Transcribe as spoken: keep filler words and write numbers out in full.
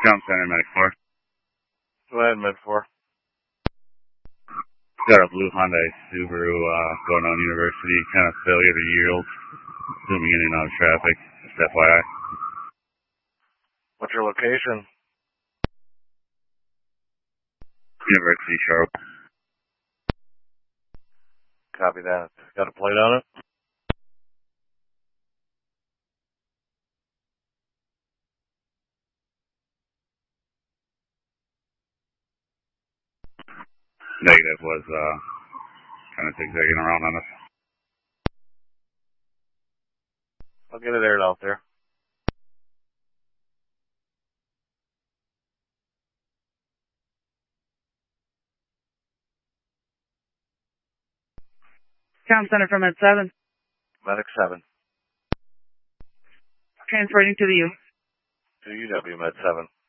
Town Center, Med four. Go ahead, Med four. Got a blue Hyundai Subaru uh, going on University, kind of failure to yield, zooming in and out of traffic, just F Y I. What's your location? University, Charlotte. Copy that. Got a plate on it? Negative, was uh, kind of zigzagging around on us. I'll get it aired out there. Town Center from Med seven. Medic seven. Transferring to the U. To U W Med seven.